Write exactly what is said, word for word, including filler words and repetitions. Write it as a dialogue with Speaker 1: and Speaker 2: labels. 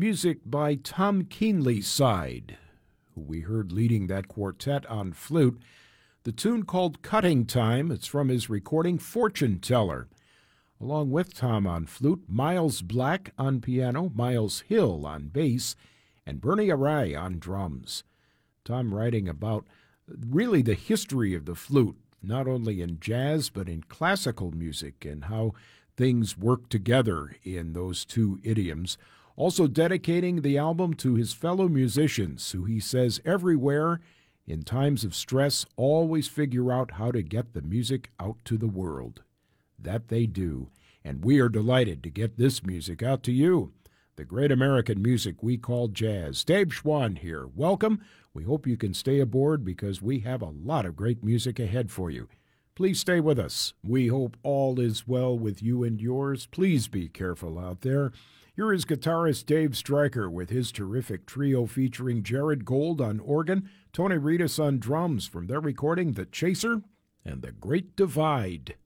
Speaker 1: Music by Tom Keenlyside, who we heard leading that quartet on flute. The tune called Cutting Time, it's from his recording Fortune Teller. Along with Tom on flute, Miles Black on piano, Miles Hill on bass, and Bernie Arai on drums. Tom writing about really the history of the flute, not only in jazz but in classical music and how things work together in those two idioms. Also dedicating the album to his fellow musicians, who he says everywhere, in times of stress, always figure out how to get the music out to the world. That they do, and we are delighted to get this music out to you. The great American music we call jazz. Dave Schwann here. Welcome. We hope you can stay aboard because we have a lot of great music ahead for you. Please stay with us. We hope all is well with you and yours. Please be careful out there. Here is guitarist Dave Stryker with his terrific trio featuring Jared Gold on organ, Tony Reedus on drums from their recording The Chaser and The Great Divide.